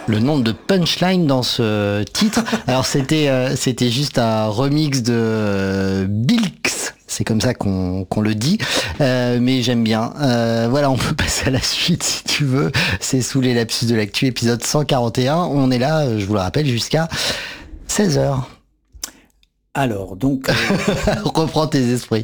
le nombre de punchlines dans ce titre. Alors c'était juste un remix de Bilks. C'est comme ça qu'on le dit, mais j'aime bien. Voilà, on peut passer à la suite si tu veux. C'est Sous les lapsus de l'actu, épisode 141. On est là, je vous le rappelle, jusqu'à 16h. Alors, donc... Reprends tes esprits.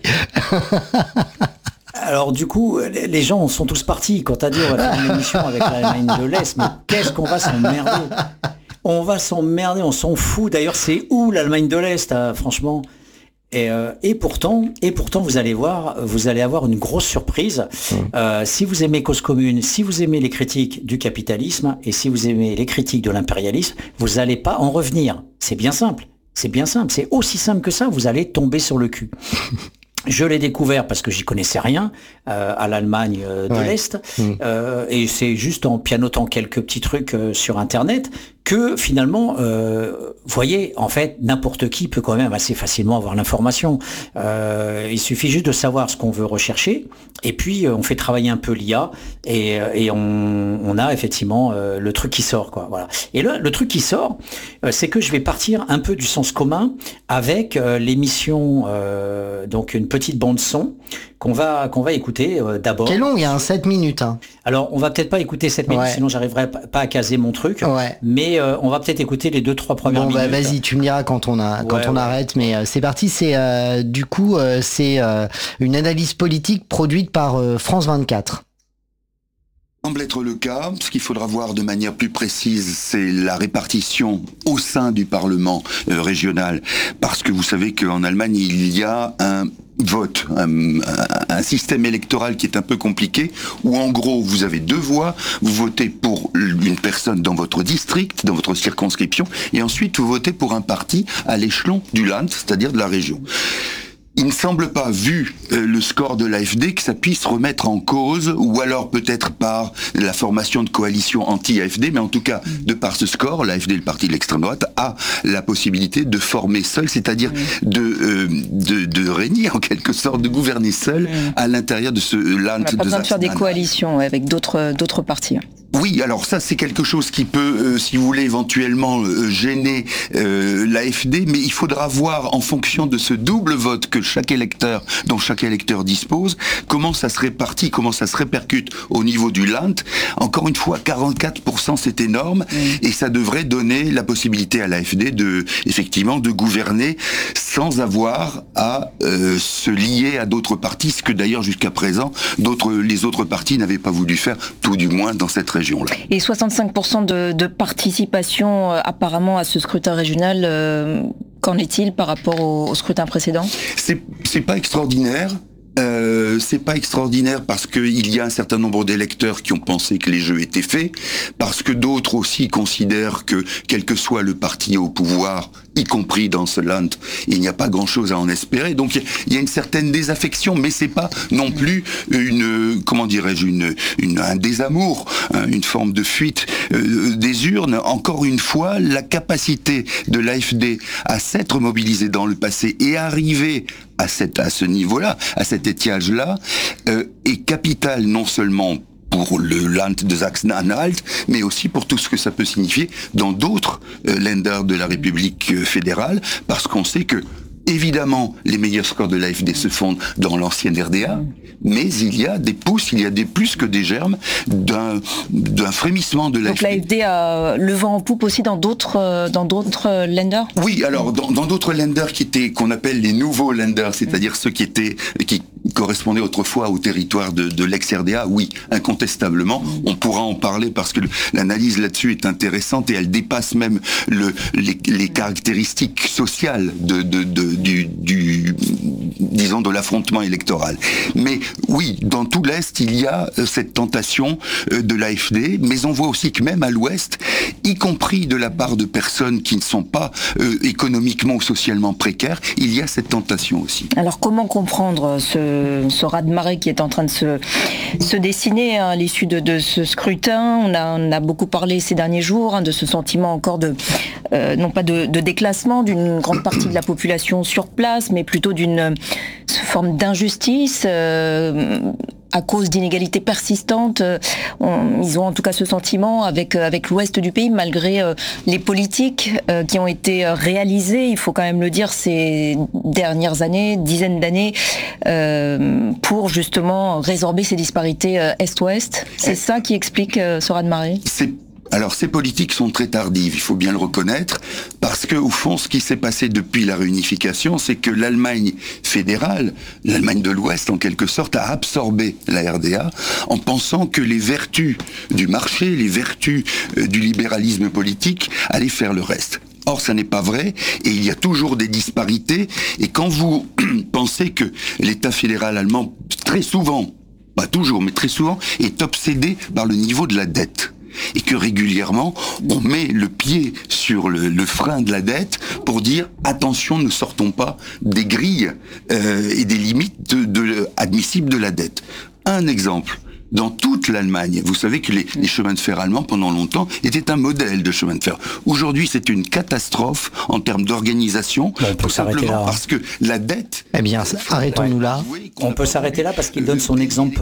Alors du coup, les gens sont tous partis. Quand t'as dit on va faire une émission avec l'Allemagne de l'Est, mais qu'est-ce qu'on va s'emmerder. On va s'emmerder, on s'en fout. D'ailleurs, c'est où l'Allemagne de l'Est, franchement? Et pourtant, vous allez avoir une grosse surprise. Si vous aimez Cause Commune, si vous aimez les critiques du capitalisme et si vous aimez les critiques de l'impérialisme, vous n'allez pas en revenir. C'est bien simple. C'est aussi simple que ça. Vous allez tomber sur le cul. Je l'ai découvert parce que j'y connaissais rien à l'Allemagne de l'Est, et c'est juste en pianotant quelques petits trucs sur Internet que finalement, voyez, en fait, n'importe qui peut quand même assez facilement avoir l'information. Il suffit juste de savoir ce qu'on veut rechercher, et puis on fait travailler un peu l'IA, et on a effectivement le truc qui sort, quoi. Voilà. Et là, le truc qui sort, c'est que je vais partir un peu du sens commun avec l'émission, donc une petite bande son qu'on va écouter d'abord. Qui est long, il y a 7 minutes. Hein. Alors, on va peut-être pas écouter 7 minutes, sinon j'arriverai pas à caser mon truc. Mais on va peut-être écouter les 2-3 premières minutes. Bon, bah vas-y, tu me diras quand on arrête. Mais c'est parti. C'est du coup, c'est une analyse politique produite par France 24. Semble être le cas. Ce qu'il faudra voir de manière plus précise, c'est la répartition au sein du Parlement régional. Parce que vous savez qu'en Allemagne, il y a un vote, un système électoral qui est un peu compliqué, où en gros vous avez 2 voix, vous votez pour une personne dans votre district, dans votre circonscription, et ensuite vous votez pour un parti à l'échelon du Land, c'est-à-dire de la région. Il ne semble pas, vu le score de l'AfD, que ça puisse remettre en cause, ou alors peut-être par la formation de coalition anti-AfD, mais en tout cas, de par ce score, l'AfD, le parti de l'extrême droite, a la possibilité de former seul, c'est-à-dire de régner en quelque sorte, de gouverner seul à l'intérieur de ce Land. On n'a pas besoin de faire des coalitions avec d'autres partis. Oui, alors ça c'est quelque chose qui peut, si vous voulez, éventuellement gêner l'AfD, mais il faudra voir en fonction de ce double vote dont chaque électeur dispose, comment ça se répartit, comment ça se répercute au niveau du Land. Encore une fois, 44% c'est énorme, et ça devrait donner la possibilité à l'AfD effectivement de gouverner sans avoir à se lier à d'autres partis, ce que d'ailleurs jusqu'à présent les autres partis n'avaient pas voulu faire, tout du moins dans cette région. Et 65% de participation apparemment à ce scrutin régional, qu'en est-il par rapport au scrutin précédent ? C'est pas extraordinaire. C'est pas extraordinaire parce qu'il y a un certain nombre d'électeurs qui ont pensé que les jeux étaient faits, parce que d'autres aussi considèrent que quel que soit le parti au pouvoir, y compris dans ce Land, il n'y a pas grand-chose à en espérer. Donc il y a une certaine désaffection, mais c'est pas non plus un désamour, une forme de fuite des urnes. Encore une fois, la capacité de l'AfD à s'être mobilisée dans le passé et arriver à ce niveau-là, à cet étiage-là, est capitale non seulement pour le Land de Sachsen-Anhalt, mais aussi pour tout ce que ça peut signifier dans d'autres Länder de la République fédérale, parce qu'on sait que évidemment, les meilleurs scores de l'AfD se font dans l'ancienne RDA, mais il y a des plus que des germes d'un frémissement de l'AfD. Donc l'AfD a le vent en poupe aussi dans d'autres Länder ? Oui, alors dans d'autres Länder qu'on appelle les nouveaux Länder, c'est-à-dire ceux qui correspondaient autrefois au territoire de l'ex-RDA, oui, incontestablement. On pourra en parler parce que l'analyse là-dessus est intéressante et elle dépasse même les caractéristiques sociales disons de l'affrontement électoral. Mais oui, dans tout l'Est, il y a cette tentation de l'AfD, mais on voit aussi que même à l'Ouest, y compris de la part de personnes qui ne sont pas économiquement ou socialement précaires, il y a cette tentation aussi. Alors comment comprendre ce raz-de-marée qui est en train de se dessiner à l'issue de ce scrutin ? On a beaucoup parlé ces derniers jours de ce sentiment encore non pas de déclassement d'une grande partie de la population sur place, mais plutôt d'une forme d'injustice. à cause d'inégalités persistantes. Ils ont en tout cas ce sentiment avec l'ouest du pays, malgré les politiques qui ont été réalisées, il faut quand même le dire, ces dernières années, dizaines d'années, pour justement résorber ces disparités est-ouest. C'est ça qui explique ce raz-de-marée. Alors ces politiques sont très tardives, il faut bien le reconnaître, parce que au fond, ce qui s'est passé depuis la réunification, c'est que l'Allemagne fédérale, l'Allemagne de l'Ouest en quelque sorte, a absorbé la RDA en pensant que les vertus du marché, les vertus du libéralisme politique allaient faire le reste. Or, ça n'est pas vrai, et il y a toujours des disparités, et quand vous pensez que l'État fédéral allemand, très souvent, pas toujours, mais très souvent, est obsédé par le niveau de la dette, et que régulièrement, on met le pied sur le frein de la dette pour dire « attention, ne sortons pas des grilles et des limites admissibles de la dette ». Un exemple. Dans toute l'Allemagne, vous savez que les chemins de fer allemands, pendant longtemps, étaient un modèle de chemin de fer. Aujourd'hui, c'est une catastrophe en termes d'organisation, tout simplement parce que la dette... Eh bien, arrêtons-nous là. On peut s'arrêter là parce qu'il donne son exemple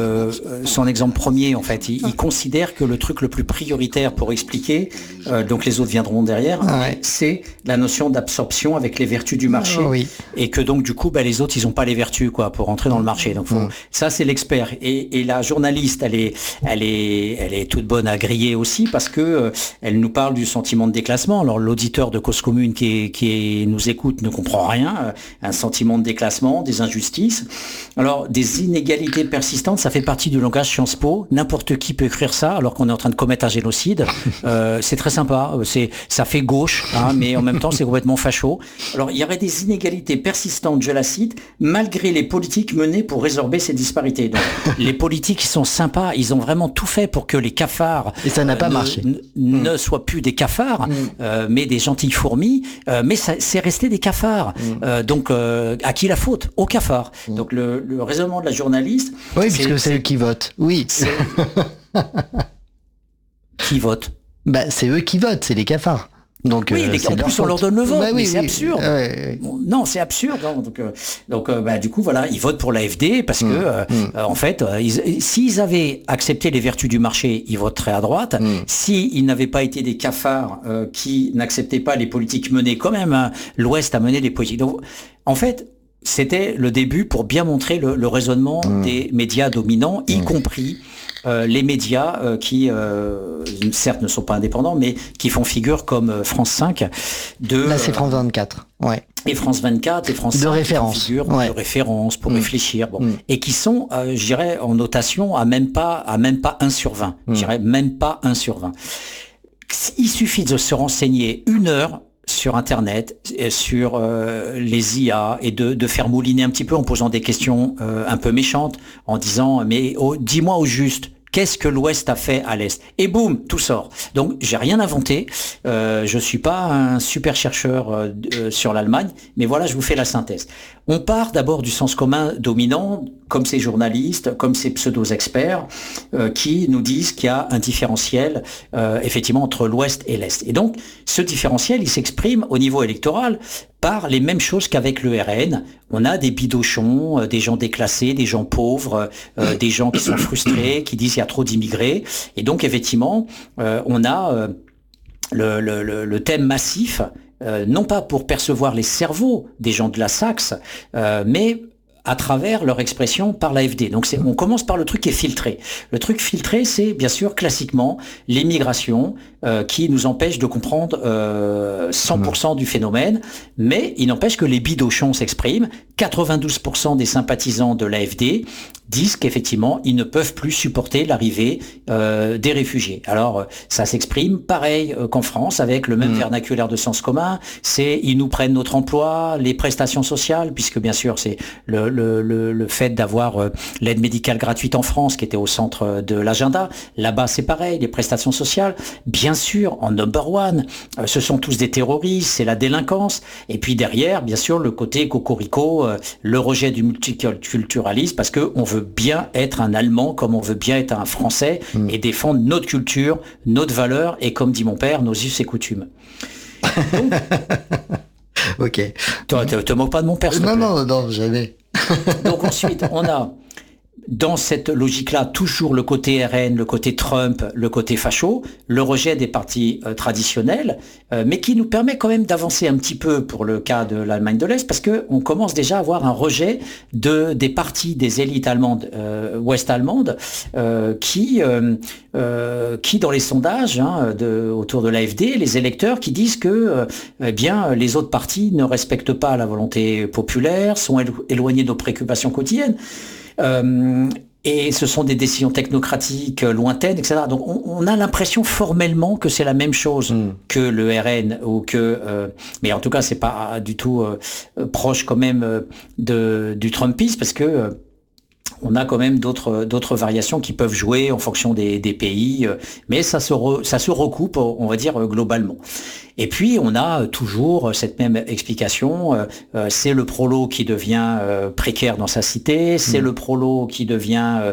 premier, en fait. Il considère que le truc le plus prioritaire pour expliquer, donc les autres viendront derrière, c'est la notion d'absorption avec les vertus du marché. Et que donc, du coup, les autres, ils n'ont pas les vertus, quoi, pour entrer dans le marché. Donc, ça, c'est l'expert. Et la journaliste, elle est toute bonne à griller aussi parce que elle nous parle du sentiment de déclassement. Alors l'auditeur de Cause Commune qui nous écoute ne comprend rien. Un sentiment de déclassement, des injustices. Alors des inégalités persistantes, ça fait partie du langage Sciences Po. N'importe qui peut écrire ça alors qu'on est en train de commettre un génocide. C'est très sympa. Ça fait gauche, mais en même temps c'est complètement facho. Alors il y aurait des inégalités persistantes, je la cite, malgré les politiques menées pour résorber ces disparités. Donc les politiques qui sont sympas, ils ont vraiment tout fait pour que les cafards et ça n'a pas marché. Ne soient plus des cafards, mais des gentilles fourmis, mais c'est resté des cafards. Donc à qui la faute? Aux cafards. Donc le raisonnement de la journaliste... Oui, puisque c'est eux qui votent. Oui. Qui vote? C'est eux qui votent, c'est les cafards. Donc, oui, en plus on leur donne le vote, mais c'est absurde. Bon, non, c'est absurde. Hein. Donc, du coup, voilà, ils votent pour l'AfD parce que, en fait, s'ils avaient accepté les vertus du marché, ils voteraient à droite. S'ils n'avaient pas été des cafards qui n'acceptaient pas les politiques menées, quand même, l'Ouest a mené des politiques. Donc, en fait, c'était le début pour bien montrer le raisonnement des médias dominants, y compris les médias qui, certes, ne sont pas indépendants, mais qui font figure comme France 5. Là, c'est France 24. Ouais. Et France 24 et France 5 de référence. Qui font figure de référence pour réfléchir. Et qui sont, je dirais, en notation à même pas 1 sur 20. Je dirais même pas 1 sur 20. Il suffit de se renseigner 1 heure sur Internet, sur les IA, et de faire mouliner un petit peu en posant des questions un peu méchantes, en disant mais dis-moi au juste, qu'est-ce que l'Ouest a fait à l'Est? Et boum, tout sort. Donc j'ai rien inventé, je suis pas un super chercheur sur l'Allemagne, mais voilà, je vous fais la synthèse. On part d'abord du sens commun dominant, comme ces journalistes, comme ces pseudo-experts, qui nous disent qu'il y a un différentiel, effectivement, entre l'Ouest et l'Est. Et donc, ce différentiel, il s'exprime au niveau électoral par les mêmes choses qu'avec le RN. On a des bidochons, des gens déclassés, des gens pauvres, des gens qui sont frustrés, qui disent qu'il y a trop d'immigrés. Et donc, effectivement, on a le thème massif, non pas pour percevoir les cerveaux des gens de la Saxe, mais à travers leur expression par l'AfD. Donc on commence par le truc qui est filtré. Le truc filtré, c'est bien sûr classiquement l'immigration qui nous empêche de comprendre 100% du phénomène, mais il n'empêche que les bidochons s'expriment. 92% des sympathisants de l'AfD disent qu'effectivement, ils ne peuvent plus supporter l'arrivée des réfugiés. Alors, ça s'exprime pareil qu'en France, avec le même vernaculaire de sens commun. C'est ils nous prennent notre emploi, les prestations sociales, puisque bien sûr, c'est le fait d'avoir l'aide médicale gratuite en France qui était au centre de l'agenda. Là-bas, c'est pareil, les prestations sociales. Bien sûr, en number one, ce sont tous des terroristes, c'est la délinquance. Et puis derrière, bien sûr, le côté cocorico, le rejet du multiculturalisme, parce que on veut bien être un Allemand comme on veut bien être un Français et défendre notre culture, notre valeur et, comme dit mon père, nos us et coutumes. Donc, ok. Te moques pas de mon père, s'il te plaît. Non, jamais. Donc ensuite, on a dans cette logique-là, toujours le côté RN, le côté Trump, le côté facho, le rejet des partis traditionnels, mais qui nous permet quand même d'avancer un petit peu pour le cas de l'Allemagne de l'Est, parce qu'on commence déjà à avoir un rejet des partis, des élites allemandes, ouest-allemandes, qui dans les sondages autour de l'AfD, les électeurs qui disent que les autres partis ne respectent pas la volonté populaire, sont éloignés de nos préoccupations quotidiennes. Et ce sont des décisions technocratiques lointaines, etc. Donc on a l'impression formellement que c'est la même chose que le RN ou mais en tout cas c'est pas du tout proche quand même du Trumpisme, parce que on a quand même d'autres variations qui peuvent jouer en fonction des pays, mais ça se recoupe, on va dire, globalement. Et puis on a toujours cette même explication, c'est le prolo qui devient précaire dans sa cité, c'est le prolo qui devient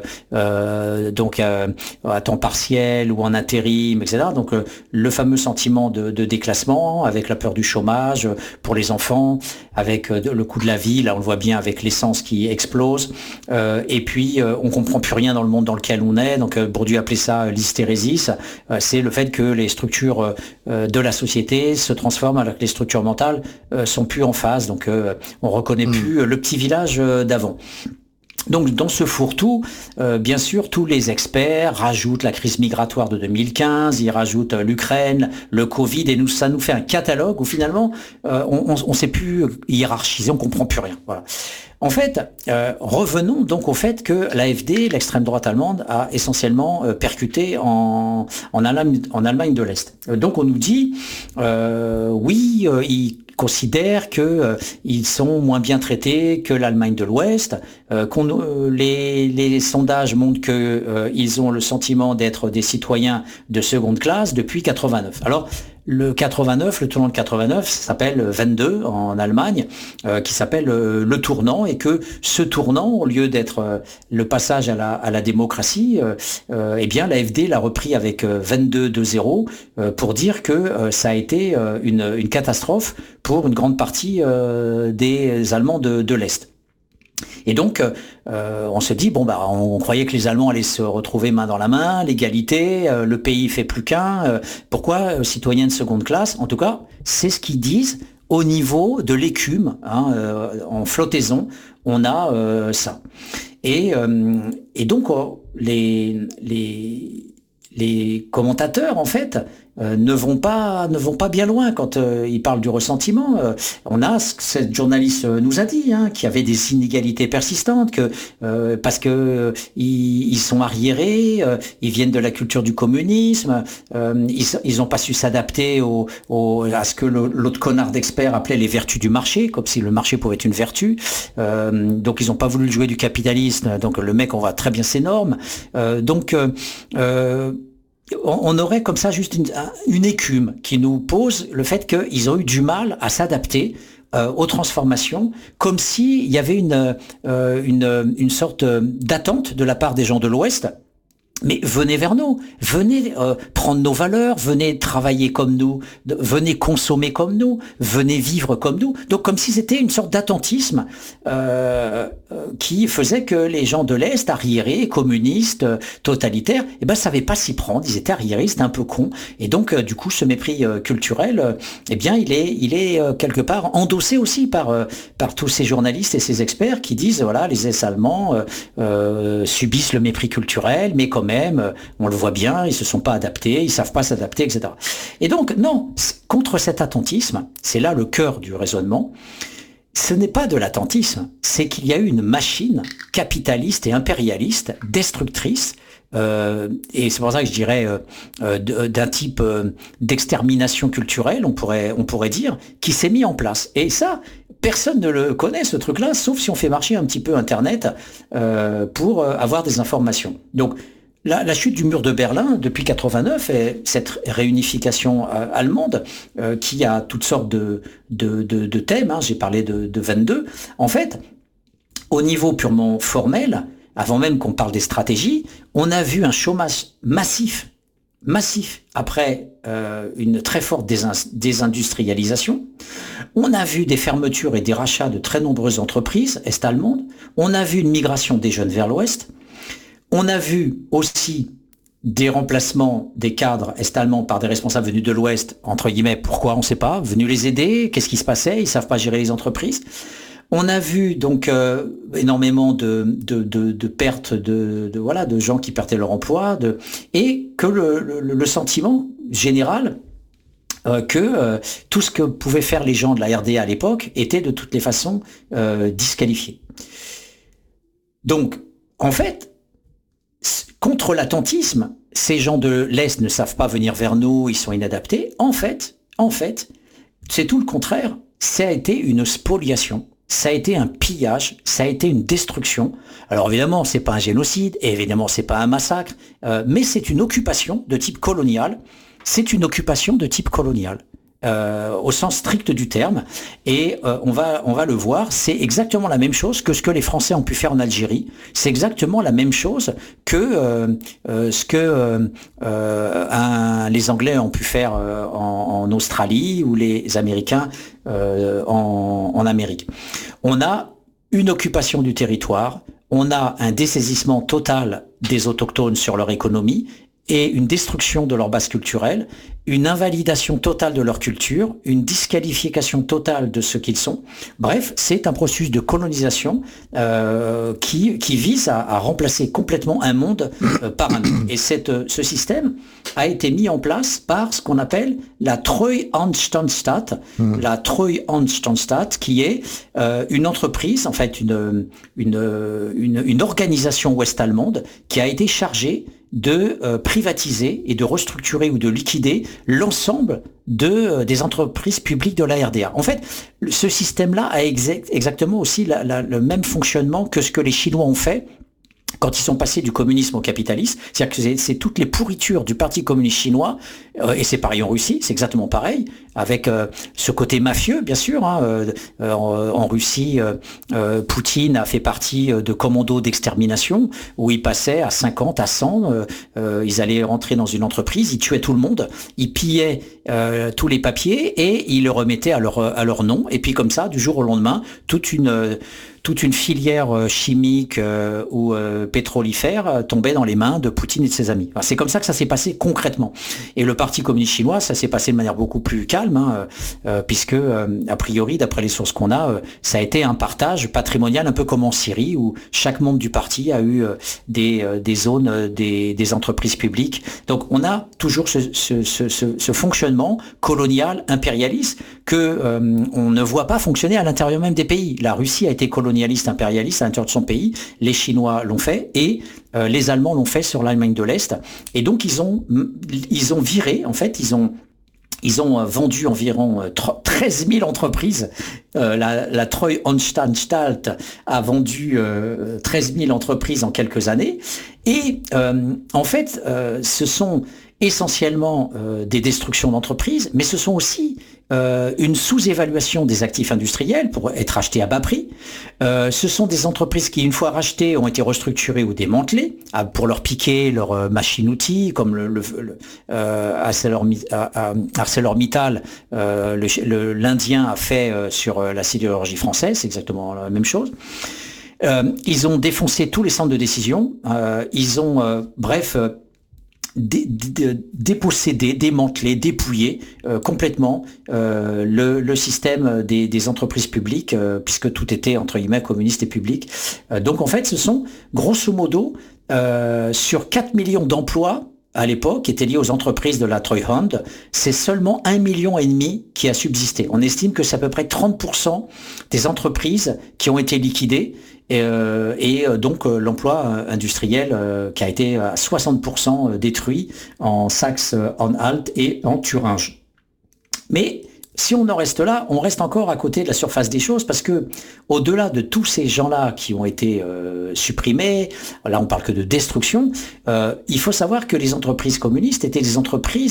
à temps partiel ou en intérim, etc. Donc le fameux sentiment de déclassement, avec la peur du chômage pour les enfants, avec le coût de la vie, là on le voit bien avec l'essence qui explose, et puis on comprend plus rien dans le monde dans lequel on est. Donc Bourdieu appelait ça l'hystérésis, c'est le fait que les structures de la société se transforment alors que les structures mentales sont plus en phase, donc on reconnaît plus le petit village d'avant. Donc dans ce fourre-tout, bien sûr, tous les experts rajoutent la crise migratoire de 2015, ils rajoutent l'Ukraine, le Covid, et ça nous fait un catalogue où finalement on sait plus hiérarchiser, on comprend plus rien. Voilà. En fait, revenons donc au fait que l'AfD, l'extrême droite allemande, a essentiellement percuté en Allemagne de l'Est. Donc on nous dit, ils considèrent qu'ils sont moins bien traités que l'Allemagne de l'Ouest, les sondages montrent qu'ils ont le sentiment d'être des citoyens de seconde classe depuis 89. Alors, le tournant de 89, ça s'appelle 22 en Allemagne, qui s'appelle le tournant, et que ce tournant, au lieu d'être le passage à la démocratie, l'AfD l'a repris avec 22-2-0 pour dire que ça a été une catastrophe pour une grande partie des Allemands de l'Est. Et donc, on se dit, on croyait que les Allemands allaient se retrouver main dans la main, l'égalité, le pays fait plus qu'un, pourquoi citoyens de seconde classe? En tout cas, c'est ce qu'ils disent au niveau de l'écume, en flottaison, on a ça. Et donc, les commentateurs, en fait, ne vont pas bien loin quand ils parlent du ressentiment. On a cette journaliste nous a dit qu'il y avait des inégalités persistantes, parce que ils sont arriérés, ils viennent de la culture du communisme, ils n'ont pas su s'adapter à ce que l'autre connard d'expert appelait les vertus du marché, comme si le marché pouvait être une vertu. Donc ils n'ont pas voulu jouer du capitalisme. Donc le mec, on voit très bien ses normes. On aurait comme ça juste une écume qui nous pose le fait qu'ils ont eu du mal à s'adapter aux transformations, comme s'il y avait une sorte d'attente de la part des gens de l'Ouest. Mais venez vers nous, venez prendre nos valeurs, venez travailler comme nous, venez consommer comme nous, venez vivre comme nous. Donc comme si c'était une sorte d'attentisme qui faisait que les gens de l'Est, arriérés, communistes, totalitaires, savaient pas s'y prendre, ils étaient arriérés, c'était un peu con. Et donc du coup ce mépris culturel, il est quelque part endossé aussi par tous ces journalistes et ces experts qui disent les Est-Allemands subissent le mépris culturel, mais quand même, on le voit bien, ils se sont pas adaptés, ils savent pas s'adapter, etc. Et donc, non, contre cet attentisme, c'est là le cœur du raisonnement, ce n'est pas de l'attentisme, c'est qu'il y a eu une machine capitaliste et impérialiste, destructrice, et c'est pour ça que je dirais d'un type d'extermination culturelle, on pourrait dire, qui s'est mis en place. Et ça, personne ne le connaît, ce truc-là, sauf si on fait marcher un petit peu Internet pour avoir des informations. Donc, la chute du mur de Berlin depuis 89 et cette réunification allemande qui a toutes sortes de thèmes, j'ai parlé de 22, en fait, au niveau purement formel, avant même qu'on parle des stratégies, on a vu un chômage massif après une très forte désindustrialisation. On a vu des fermetures et des rachats de très nombreuses entreprises est-allemandes. On a vu une migration des jeunes vers l'ouest. On a vu aussi des remplacements des cadres est-allemands par des responsables venus de l'ouest, entre guillemets, pourquoi, on ne sait pas, venus les aider, qu'est-ce qui se passait, ils ne savent pas gérer les entreprises. On a vu donc énormément de pertes de gens qui perdaient leur emploi, et que le sentiment général que tout ce que pouvaient faire les gens de la RDA à l'époque était de toutes les façons disqualifié. Donc, en fait, contre l'attentisme, ces gens de l'Est ne savent pas venir vers nous, ils sont inadaptés. En fait, c'est tout le contraire. Ça a été une spoliation, ça a été un pillage, ça a été une destruction. Alors évidemment, c'est pas un génocide, et évidemment, c'est pas un massacre, mais c'est une occupation de type colonial. C'est une occupation de type colonial. Au sens strict du terme, et on va le voir, c'est exactement la même chose que ce que les Français ont pu faire en Algérie, c'est exactement la même chose que ce que les Anglais ont pu faire en Australie ou les Américains en Amérique. On a une occupation du territoire, on a un dessaisissement total des autochtones sur leur économie, et une destruction de leur base culturelle, une invalidation totale de leur culture, une disqualification totale de ce qu'ils sont. Bref, c'est un processus de colonisation qui vise à remplacer complètement un monde par un autre. Et ce système a été mis en place par ce qu'on appelle la Treuhandstaat. La Treuhandstaat, qui est une entreprise, en fait une organisation ouest-allemande qui a été chargée de privatiser et de restructurer ou de liquider l'ensemble des entreprises publiques de la RDA. En fait, ce système-là a exactement aussi le même fonctionnement que ce que les Chinois ont fait quand ils sont passés du communisme au capitalisme. C'est-à-dire que c'est toutes les pourritures du Parti communiste chinois, et c'est pareil en Russie, c'est exactement pareil, avec ce côté mafieux, bien sûr. En Russie, Poutine a fait partie de commandos d'extermination, où ils passaient à 50, à 100, ils allaient rentrer dans une entreprise, ils tuaient tout le monde, ils pillaient tous les papiers, et ils le remettaient à leur nom, et puis comme ça, du jour au lendemain, toute une filière chimique ou pétrolifère tombait dans les mains de Poutine et de ses amis. Enfin, c'est comme ça que ça s'est passé concrètement. Et le Parti communiste chinois, ça s'est passé de manière beaucoup plus calme, puisque, a priori, d'après les sources qu'on a, ça a été un partage patrimonial un peu comme en Syrie, où chaque membre du parti a eu des zones, des entreprises publiques. Donc on a toujours ce fonctionnement colonial, impérialiste, que on ne voit pas fonctionner à l'intérieur même des pays. La Russie a été colonialiste, impérialiste à l'intérieur de son pays, les Chinois l'ont fait, et les Allemands l'ont fait sur l'Allemagne de l'Est. Et donc ils ont viré, en fait, ils ont vendu environ 13 000 entreprises. La Treuhandstaat a vendu 13 000 entreprises en quelques années. Et en fait, ce sont essentiellement des destructions d'entreprises, mais ce sont aussi une sous-évaluation des actifs industriels pour être achetés à bas prix. Ce sont des entreprises qui, une fois rachetées, ont été restructurées ou démantelées pour leur piquer leurs machines-outils, comme ArcelorMittal, l'Indien a fait sur la sidérurgie française, c'est exactement la même chose. Ils ont défoncé tous les centres de décision, ils ont, déposséder, démanteler, dépouiller complètement le système des entreprises publiques, puisque tout était entre guillemets communiste et public. Donc en fait, ce sont grosso modo sur 4 millions d'emplois à l'époque, qui étaient liés aux entreprises de la Treuhand, c'est seulement 1,5 million qui a subsisté. On estime que c'est à peu près 30% des entreprises qui ont été liquidées, et donc l'emploi industriel qui a été à 60% détruit en Saxe-Anhalt et en Thuringe. Mais si on en reste là, on reste encore à côté de la surface des choses, parce que au-delà de tous ces gens-là qui ont été supprimés, là on parle que de destruction, il faut savoir que les entreprises communistes étaient des entreprises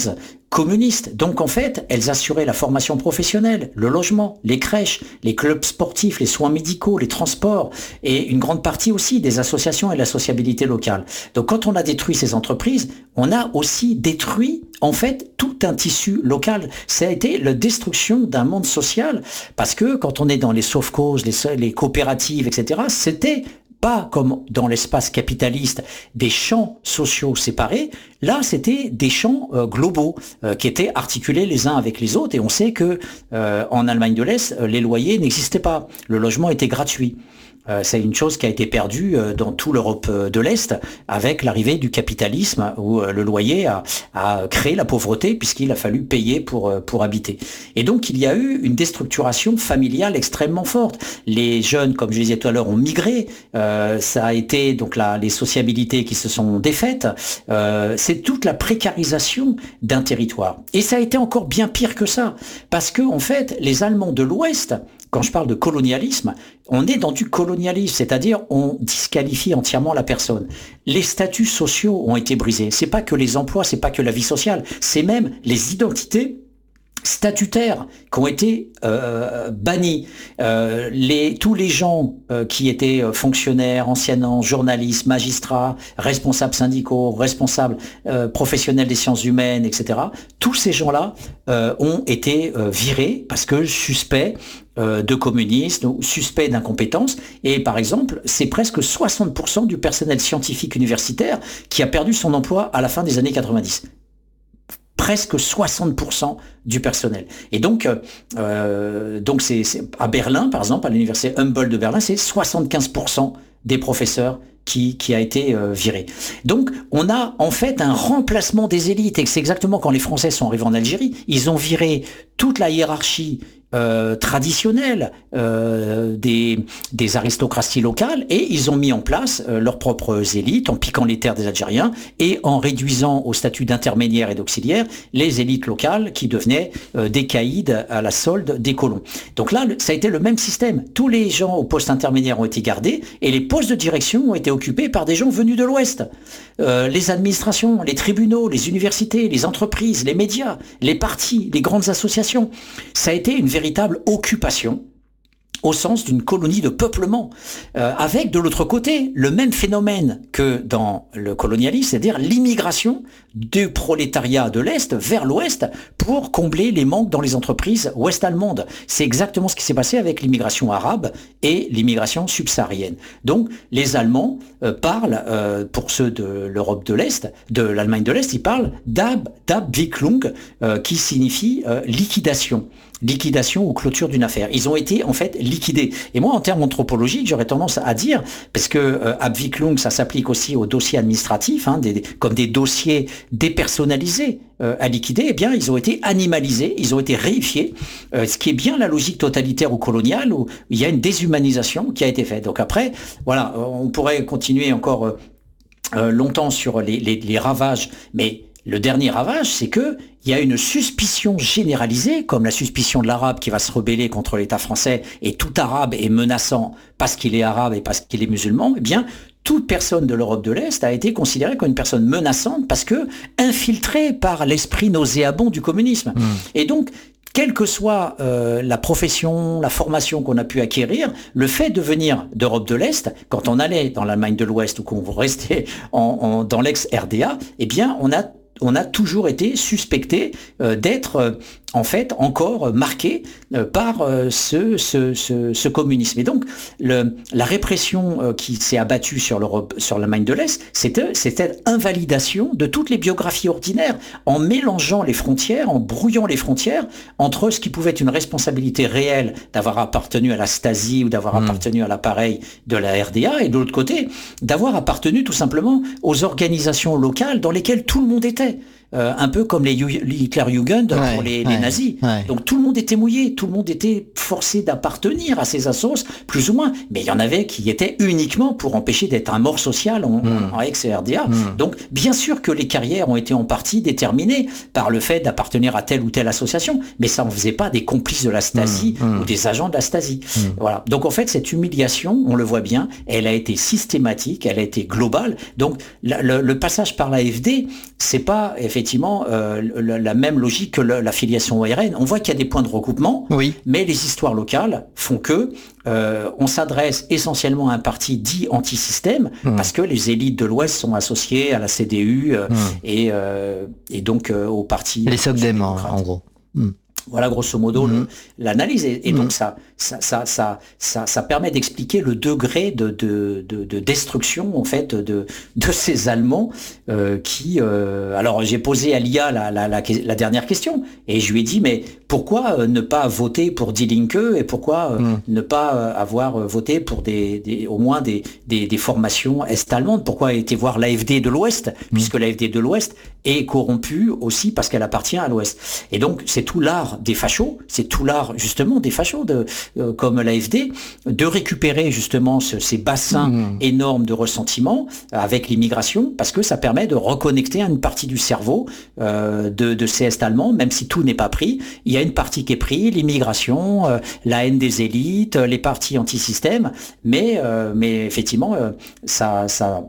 communistes. Donc en fait, elles assuraient la formation professionnelle, le logement, les crèches, les clubs sportifs, les soins médicaux, les transports et une grande partie aussi des associations et la sociabilité locale. Donc quand on a détruit ces entreprises, on a aussi détruit en fait tout un tissu local. Ça a été la destruction d'un monde social parce que quand on est dans les sauve-causes, les coopératives, etc., c'était pas comme dans l'espace capitaliste des champs sociaux séparés. Là, c'était des champs globaux qui étaient articulés les uns avec les autres. Et on sait que en Allemagne de l'Est, les loyers n'existaient pas. Le logement était gratuit. C'est une chose qui a été perdue dans toute l'Europe de l'Est avec l'arrivée du capitalisme où le loyer a créé la pauvreté puisqu'il a fallu payer pour habiter. Et donc il y a eu une déstructuration familiale extrêmement forte. Les jeunes, comme je disais tout à l'heure, ont migré. Ça a été donc les sociabilités qui se sont défaites. C'est toute la précarisation d'un territoire. Et ça a été encore bien pire que ça parce que en fait les Allemands de l'Ouest, quand je parle de colonialisme, on est dans du colonialisme, c'est-à-dire on disqualifie entièrement la personne. Les statuts sociaux ont été brisés. C'est pas que les emplois, c'est pas que la vie sociale, c'est même les identités statutaires qui ont été bannis. Tous les gens qui étaient fonctionnaires, enseignants, journalistes, magistrats, responsables syndicaux, responsables professionnels des sciences humaines, etc., tous ces gens-là ont été virés parce que suspects de communisme, suspects d'incompétence. Et par exemple, c'est presque 60% du personnel scientifique universitaire qui a perdu son emploi à la fin des années 90. Presque 60% du personnel. Et donc c'est à Berlin, par exemple, à l'université Humboldt de Berlin, c'est 75% des professeurs qui a été viré. Donc, on a en fait un remplacement des élites, et c'est exactement quand les Français sont arrivés en Algérie, ils ont viré toute la hiérarchie traditionnelle des aristocraties locales et ils ont mis en place leurs propres élites en piquant les terres des Algériens et en réduisant au statut d'intermédiaires et d'auxiliaires les élites locales qui devenaient des caïds à la solde des colons. Donc là, ça a été le même système. Tous les gens aux postes intermédiaires ont été gardés et les postes de direction ont été occupés par des gens venus de l'Ouest. Les administrations, les tribunaux, les universités, les entreprises, les médias, les partis, les grandes associations. Ça a été une véritable occupation au sens d'une colonie de peuplement, avec de l'autre côté le même phénomène que dans le colonialisme, c'est-à-dire l'immigration du prolétariat de l'Est vers l'Ouest pour combler les manques dans les entreprises ouest-allemandes. C'est exactement ce qui s'est passé avec l'immigration arabe et l'immigration subsaharienne. Donc les Allemands parlent, pour ceux de l'Europe de l'Est, de l'Allemagne de l'Est, ils parlent d'Abwicklung, qui signifie liquidation ou clôture d'une affaire. Ils ont été en fait liquidés. Et moi, en termes anthropologiques, j'aurais tendance à dire, parce que Abwicklung, ça s'applique aussi aux dossiers administratifs, comme des dossiers dépersonnalisés à liquider, eh bien, ils ont été animalisés, ils ont été réifiés, ce qui est bien la logique totalitaire ou coloniale, où il y a une déshumanisation qui a été faite. Donc après, voilà, on pourrait continuer encore longtemps sur les ravages, mais le dernier ravage, c'est que il y a une suspicion généralisée, comme la suspicion de l'arabe qui va se rebeller contre l'État français, et tout arabe est menaçant parce qu'il est arabe et parce qu'il est musulman, eh bien, toute personne de l'Europe de l'Est a été considérée comme une personne menaçante parce que infiltrée par l'esprit nauséabond du communisme. Et donc, quelle que soit la profession, la formation qu'on a pu acquérir, le fait de venir d'Europe de l'Est, quand on allait dans l'Allemagne de l'Ouest ou qu'on restait dans l'ex-RDA, eh bien, on a toujours été suspecté d'être en fait encore marqué par ce communisme. Et donc la répression qui s'est abattue sur l'Allemagne de l'Est, c'était cette invalidation de toutes les biographies ordinaires, en mélangeant les frontières, en brouillant les frontières entre ce qui pouvait être une responsabilité réelle d'avoir appartenu à la Stasi ou d'avoir appartenu à l'appareil de la RDA, et de l'autre côté, d'avoir appartenu tout simplement aux organisations locales dans lesquelles tout le monde était. Un peu comme les Hitlerjugend pour les nazis. Ouais. Donc tout le monde était mouillé, tout le monde était forcé d'appartenir à ces assos, plus ou moins. Mais il y en avait qui étaient uniquement pour empêcher d'être un mort social en ex-RDA. Donc bien sûr que les carrières ont été en partie déterminées par le fait d'appartenir à telle ou telle association, mais ça ne faisait pas des complices de la Stasi ou des agents de la Stasi. Voilà. Donc en fait, cette humiliation, on le voit bien, elle a été systématique, elle a été globale. Donc le passage par l'AfD, c'est pas effectivement effectivement la même logique que la filiation ORN. On voit qu'il y a des points de recoupement, Oui. mais les histoires locales font que on s'adresse essentiellement à un parti dit anti-système, parce que les élites de l'Ouest sont associées à la CDU et donc au parti... Les SOCDEM, en gros. Voilà, grosso modo, l'analyse. Et donc, ça permet d'expliquer le degré de destruction, en fait, de ces Allemands qui... alors, j'ai posé à l'IA la dernière question, et je lui ai dit, mais pourquoi ne pas voter pour Die Linke, et pourquoi ne pas avoir voté pour au moins des formations est-allemandes? Pourquoi été voir l'AfD de l'Ouest, puisque l'AfD de l'Ouest est corrompue aussi parce qu'elle appartient à l'Ouest. Et donc, c'est tout l'art des fachos, c'est tout l'art justement des fachos comme l'AfD, de récupérer justement ces bassins énormes de ressentiment avec l'immigration, parce que ça permet de reconnecter une partie du cerveau de ces Est-Allemands, même si tout n'est pas pris. Il y a une partie qui est prise, l'immigration, la haine des élites, les partis anti-système, mais effectivement, ça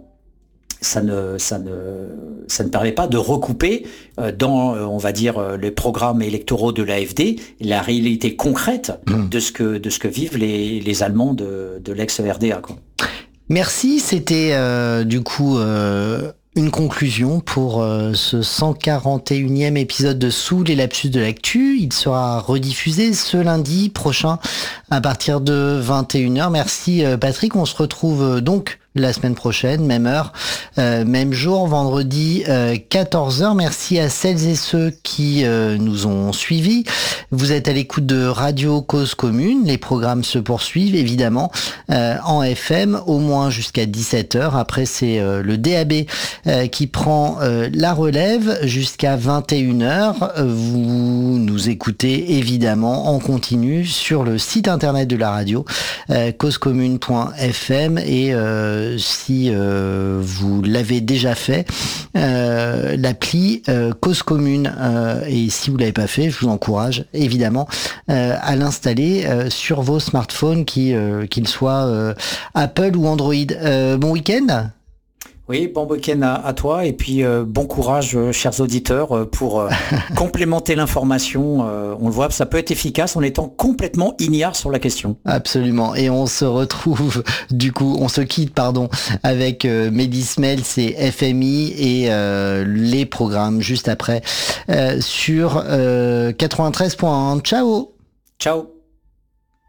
ne permet pas de recouper dans, on va dire, les programmes électoraux de l'AfD la réalité concrète de ce que vivent les Allemands de l'ex-RDA, quoi. Merci, c'était du coup une conclusion pour ce 141e épisode de Sous les lapsus de l'actu. Il sera rediffusé ce lundi prochain à partir de 21h. Merci Patrick, on se retrouve donc la semaine prochaine, même heure, même jour, vendredi 14h. Merci à celles et ceux qui nous ont suivis. Vous êtes à l'écoute de Radio Cause Commune. Les programmes se poursuivent évidemment en FM au moins jusqu'à 17h. Après, c'est le DAB qui prend la relève jusqu'à 21h. Vous nous écoutez évidemment en continu sur le site internet de la radio, causecommune.fm, et si vous l'avez déjà fait, l'appli Cause Commune, et si vous l'avez pas fait, je vous encourage évidemment à l'installer sur vos smartphones, qu'ils soient Apple ou Android. Bon week-end. Oui, bon week-end à toi, et puis bon courage, chers auditeurs, pour complémenter l'information. On le voit, ça peut être efficace en étant complètement ignare sur la question. Absolument. Et on se retrouve, du coup, on se quitte, avec Mehdi Smel, c'est FMI, et les programmes juste après sur 93.1. Ciao. Ciao.